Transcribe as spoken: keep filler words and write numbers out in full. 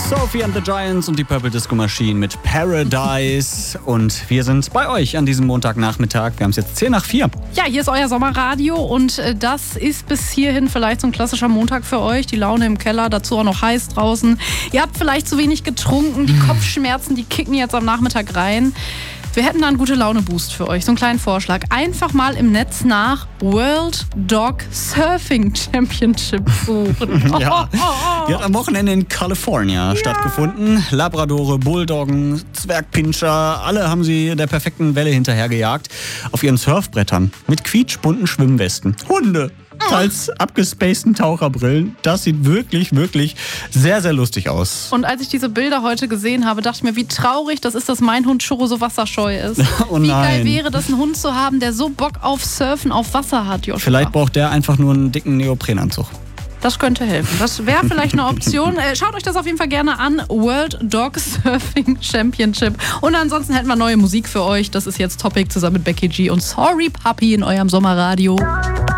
Sophie and the Giants und die Purple Disco Machine mit Paradise. Und wir sind bei euch an diesem Montagnachmittag. Wir haben es jetzt zehn nach vier. Ja, hier ist euer Sommerradio und das ist bis hierhin vielleicht so ein klassischer Montag für euch. Die Laune im Keller, dazu auch noch heiß draußen. Ihr habt vielleicht zu wenig getrunken, die Kopfschmerzen, die kicken jetzt am Nachmittag rein. Wir hätten da einen Gute-Laune-Boost für euch, so einen kleinen Vorschlag. Einfach mal im Netz nach World Dog Surfing Championship suchen. Ja, die hat am Wochenende in California ja. stattgefunden. Labradore, Bulldoggen, Zwergpinscher, alle haben sie der perfekten Welle hinterhergejagt. Auf ihren Surfbrettern mit quietschbunten Schwimmwesten. Hunde. Teils abgespaceden Taucherbrillen. Das sieht wirklich, wirklich sehr, sehr lustig aus. Und als ich diese Bilder heute gesehen habe, dachte ich mir, wie traurig das ist, dass mein Hund Churro so wasserscheu ist. Oh wie nein. geil wäre das, einen Hund zu haben, der so Bock auf Surfen auf Wasser hat, Joshua. Vielleicht braucht der einfach nur einen dicken Neoprenanzug. Das könnte helfen. Das wäre vielleicht eine Option. Äh, schaut euch das auf jeden Fall gerne an. World Dog Surfing Championship. Und ansonsten hätten wir neue Musik für euch. Das ist jetzt Topic zusammen mit Becky G und Sorry Puppy in eurem Sommerradio.